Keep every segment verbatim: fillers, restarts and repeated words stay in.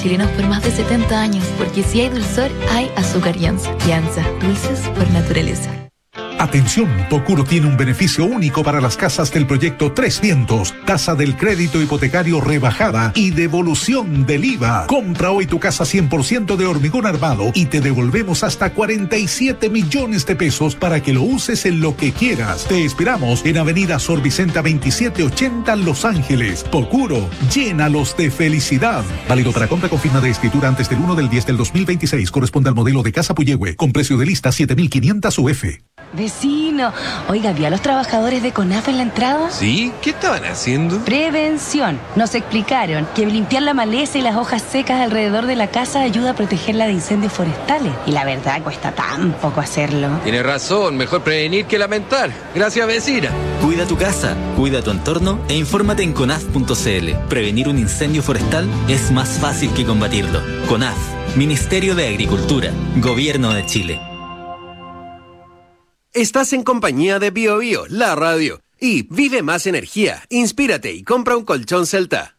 Chilenos por más de setenta años, porque si hay dulzor, hay azúcar Yanza. Yanza, dulces por naturaleza. Atención, Pocuro tiene un beneficio único para las casas del proyecto Tres Vientos. Tasa del crédito hipotecario rebajada y devolución del I V A. Compra hoy tu casa cien por ciento de hormigón armado y te devolvemos hasta cuarenta y siete millones de pesos para que lo uses en lo que quieras. Te esperamos en Avenida Sor Vicenta veintisiete ochenta, Los Ángeles. Pocuro, llénalos de felicidad. Válido para compra con firma de escritura antes del uno del diez del dos mil veintiséis. Corresponde al modelo de casa Puyehue, con precio de lista siete mil quinientos U F. Vecino, oiga, ¿vio a los trabajadores de CONAF en la entrada? ¿Sí? ¿Qué estaban haciendo? Prevención. Nos explicaron que limpiar la maleza y las hojas secas alrededor de la casa ayuda a protegerla de incendios forestales. Y la verdad, cuesta tan poco hacerlo. Tienes razón, mejor prevenir que lamentar. Gracias, vecina. Cuida tu casa, cuida tu entorno e infórmate en conaf punto c l. Prevenir un incendio forestal es más fácil que combatirlo. CONAF, Ministerio de Agricultura, Gobierno de Chile. Estás en compañía de Bio Bio, la radio. Y vive más energía, inspírate y compra un colchón Celta.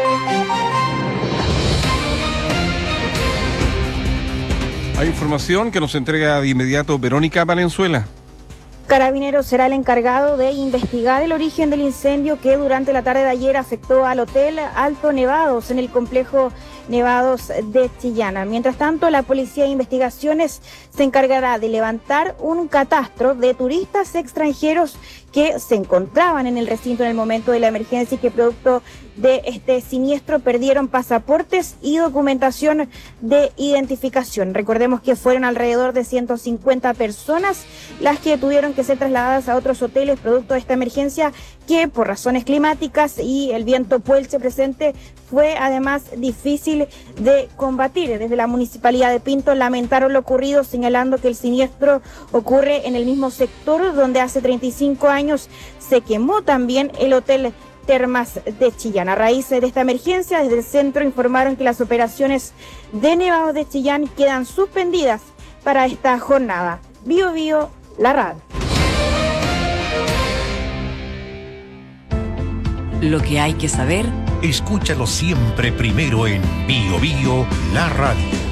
Hay información que nos entrega de inmediato Verónica Valenzuela. Carabineros será el encargado de investigar el origen del incendio que durante la tarde de ayer afectó al Hotel Alto Nevados en el complejo Nevados de Chillana. Mientras tanto, la Policía de Investigaciones se encargará de levantar un catastro de turistas extranjeros que se encontraban en el recinto en el momento de la emergencia y que producto de este siniestro perdieron pasaportes y documentación de identificación. Recordemos que fueron alrededor de ciento cincuenta personas las que tuvieron que ser trasladadas a otros hoteles producto de esta emergencia que por razones climáticas y el viento puelche presente fue además difícil de combatir. Desde la Municipalidad de Pinto lamentaron lo ocurrido, señalando que el siniestro ocurre en el mismo sector donde hace treinta y cinco años se quemó también el Hotel Termas de Chillán. A raíz de esta emergencia, desde el centro informaron que las operaciones de Nevados de Chillán quedan suspendidas para esta jornada. Bio Bio, la radio. Lo que hay que saber, escúchalo siempre primero en Bio Bio, la radio.